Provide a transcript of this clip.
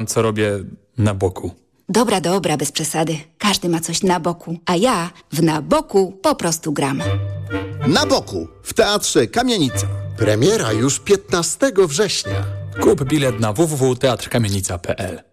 co robię na boku. Dobra, bez przesady. Każdy ma coś na boku, a ja w Na boku po prostu gram. Na boku w Teatrze Kamienica. Premiera już 15 września. Kup bilet na www.teatrkamienica.pl.